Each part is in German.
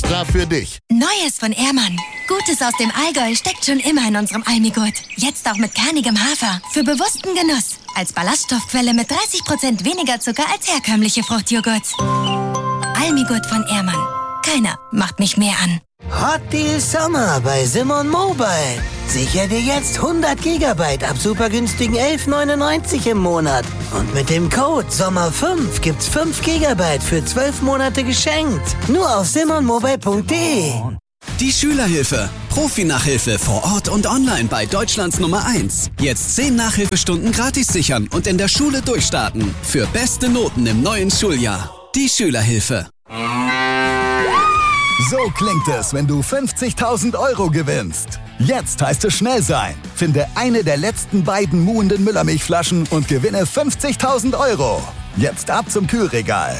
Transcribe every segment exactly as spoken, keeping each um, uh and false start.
extra für dich. Neues von Ehrmann. Gutes aus dem Allgäu steckt schon immer in unserem Almigurt. Jetzt auch mit kernigem Hafer. Für bewussten Genuss. Als Ballaststoffquelle mit dreißig Prozent weniger Zucker als herkömmliche Fruchtjoghurts. Almigurt von Ehrmann. Keiner macht mich mehr an. Hot Deal Sommer bei Simon Mobile. Sicher dir jetzt hundert Gigabyte ab super günstigen elf neunundneunzig im Monat. Und mit dem Code Sommer fünf gibt's fünf Gigabyte für zwölf Monate geschenkt. Nur auf simon mobile punkt de. Die Schülerhilfe. Profi-Nachhilfe vor Ort und online bei Deutschlands Nummer eins. Jetzt zehn Nachhilfestunden gratis sichern und in der Schule durchstarten. Für beste Noten im neuen Schuljahr. Die Schülerhilfe. So klingt es, wenn du fünfzigtausend Euro gewinnst. Jetzt heißt es schnell sein. Finde eine der letzten beiden muhenden Müllermilchflaschen und gewinne fünfzigtausend Euro. Jetzt ab zum Kühlregal.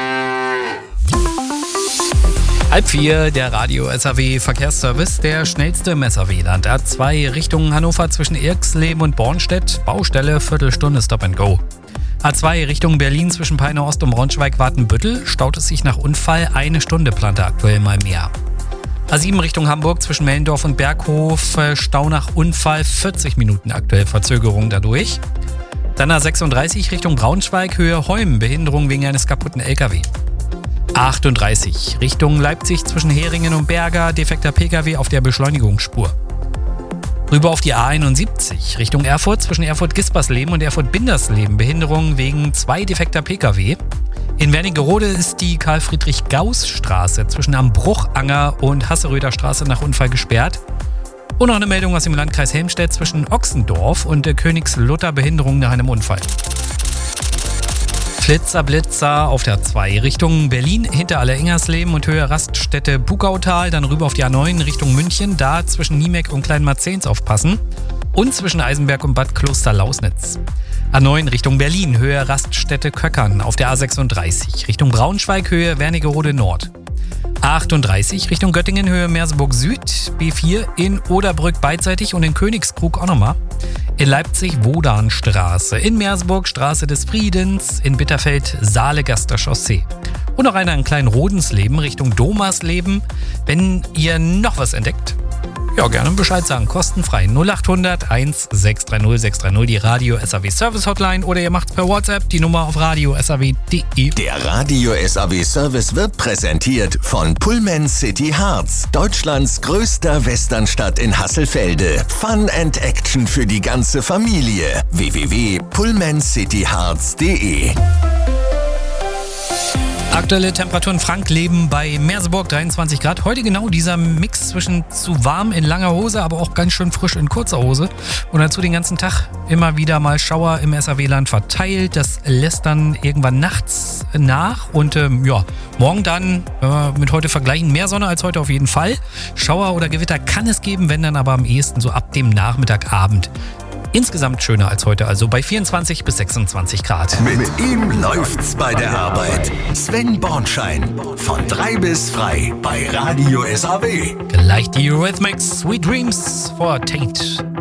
Halb vier, der Radio-S A W-Verkehrsservice, der schnellste im S A W-Land. A zwei Richtung Hannover zwischen Irxleben und Bornstedt. Baustelle, Viertelstunde Stop and Go. A zwei Richtung Berlin zwischen Peine Ost und Braunschweig-Watenbüttel staut es sich nach Unfall. Eine Stunde plante aktuell mal mehr. A sieben Richtung Hamburg zwischen Mellendorf und Berghof. Stau nach Unfall. vierzig Minuten aktuell Verzögerung dadurch. Dann A sechsunddreißig Richtung Braunschweig, Höhe Holm. Behinderung wegen eines kaputten L K W. achtunddreißig Richtung Leipzig zwischen Heringen und Berger. Defekter P K W auf der Beschleunigungsspur. Rüber auf die A einundsiebzig Richtung Erfurt zwischen Erfurt-Gispersleben und Erfurt-Bindersleben. Behinderung wegen zwei defekter P K W. In Wernigerode ist die Karl-Friedrich-Gauss-Straße zwischen Am Bruchanger und Hasseröder Straße nach Unfall gesperrt. Und noch eine Meldung aus dem Landkreis Helmstedt zwischen Ochsendorf und der Königslutter. Behinderung nach einem Unfall. Flitzer, Blitzer auf der A zwei Richtung Berlin hinter Allerengersleben und Höhe Raststätte Bugautal, dann rüber auf die A neun Richtung München, da zwischen Niemek und Kleinmarzens aufpassen und zwischen Eisenberg und Bad Kloster-Lausnitz. A neun Richtung Berlin, Höhe Raststätte Köckern auf der A sechsunddreißig Richtung Braunschweig, Höhe Wernigerode Nord. A achtunddreißig Richtung Göttingen, Höhe Merseburg Süd, B vier in Oderbrück beidseitig und in Königskrug auch nochmal. In Leipzig Wodanstraße, in Merseburg Straße des Friedens, in Bitterfeld Saalegaster Chaussee. Und noch einer in Kleinrodensleben Richtung Domersleben. Wenn ihr noch was entdeckt, ja, gerne Bescheid sagen, kostenfrei. null achthundert eins sechs drei null sechs drei null, die Radio-S A W Service Hotline, oder ihr macht's per WhatsApp, die Nummer auf radio s a w punkt de. Der Radio-S A W Service wird präsentiert von Pullman City Harz, Deutschlands größter Westernstadt in Hasselfelde. Fun and Action für die ganze Familie. w w w punkt pullman city harz punkt de. Aktuelle Temperaturen Frankleben bei Merseburg dreiundzwanzig Grad. Heute genau dieser Mix zwischen zu warm in langer Hose, aber auch ganz schön frisch in kurzer Hose. Und dazu den ganzen Tag immer wieder mal Schauer im S A W-Land verteilt. Das lässt dann irgendwann nachts nach. Und ähm, ja, morgen dann, wenn wir mit heute vergleichen, mehr Sonne als heute auf jeden Fall. Schauer oder Gewitter kann es geben, wenn dann aber am ehesten so ab dem Nachmittagabend. Insgesamt schöner als heute, also bei vierundzwanzig bis sechsundzwanzig Grad. Mit ihm läuft's bei der Arbeit. Sven Bornschein, von drei bis frei bei Radio S A W. Gleich die Eurythmics, Sweet Dreams for Tate.